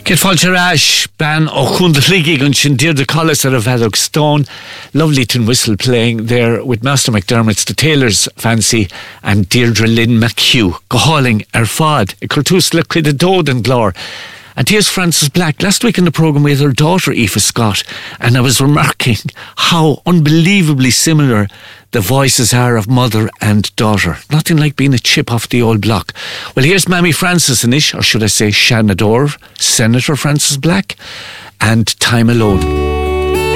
Get Falcherash, Ban O'Chundligi and Shindir de Collis at Avadok Stone. Lovely tin whistle playing there with Master McDermott's The Tailor's Fancy and Deirdre Lynn McHugh. Gohalling Erfad, a Curtus Liquid Dode and Glor. And here's Frances Black. Last week in the programme we had her daughter Aoife Scott, and I was remarking how unbelievably similar the voices are of mother and daughter. Nothing like being a chip off the old block. Well, here's Mammy Frances Inish, or should I say Shanador, Senator Frances Black, and Time Alone.